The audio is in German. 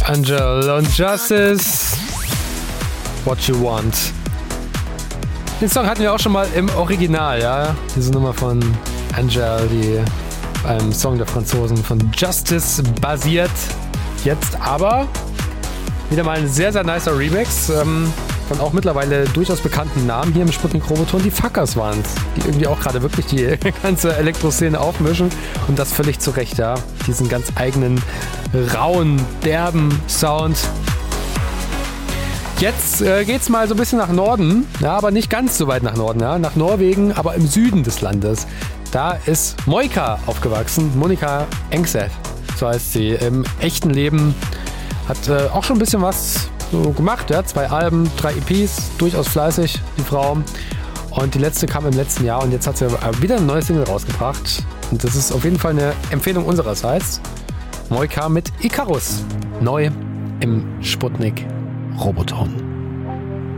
Angel und Justice, What You Want. Den Song hatten wir auch schon mal im Original, ja. Diese Nummer von Angel, die beim Song der Franzosen von Justice basiert. Jetzt aber wieder mal ein sehr, sehr nicer Remix von auch mittlerweile durchaus bekannten Namen hier im Sputnik Roboton. Die Fuckers waren es, die irgendwie auch gerade wirklich die ganze Elektroszene aufmischen und das völlig zu Recht, ja. Diesen ganz eigenen, rauen, derben Sound. Jetzt geht's mal so ein bisschen nach Norden, ja, aber nicht ganz so weit nach Norden, ja, nach Norwegen, aber im Süden des Landes. Da ist Moika aufgewachsen, Monica Engseth, so heißt sie. Im echten Leben hat auch schon ein bisschen was so gemacht, ja, 2 Alben, 3 EPs, durchaus fleißig, die Frau. Und die letzte kam im letzten Jahr und jetzt hat sie wieder eine neue Single rausgebracht. Und das ist auf jeden Fall eine Empfehlung unsererseits. Moika mit Icarus, neu im Sputnik Roboton.